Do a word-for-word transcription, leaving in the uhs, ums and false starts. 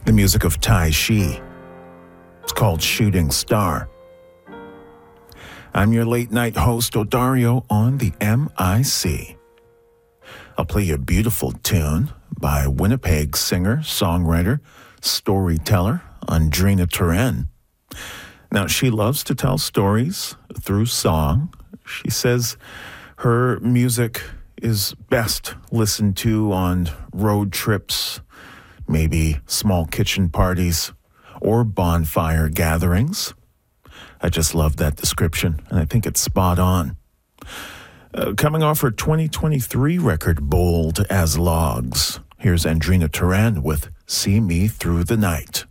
the music of Tai Shi. It's called Shooting Star. I'm your late night host, Odario, on the M I C. I'll play you a beautiful tune by Winnipeg singer, songwriter, storyteller, Andrina Turenne. Now, she loves to tell stories through song. She says her music is best listened to on road trips, maybe small kitchen parties, or bonfire gatherings. I just love that description, and I think it's spot on. Uh, coming off her twenty twenty-three record, Bold as Logs, here's Andrina Turenne with See Me Through the Night.